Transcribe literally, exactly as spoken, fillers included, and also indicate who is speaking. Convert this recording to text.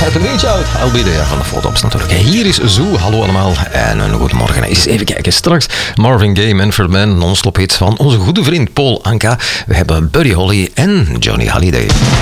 Speaker 1: Let the reach out. I'll be there van de foto's natuurlijk. Hier is Zoo. Hallo allemaal en een goedemorgen. Eens even kijken. Straks Marvin Gaye, Manfred Mann, non-stop hits van onze goede vriend Paul Anka. We hebben Buddy Holly en Johnny Hallyday.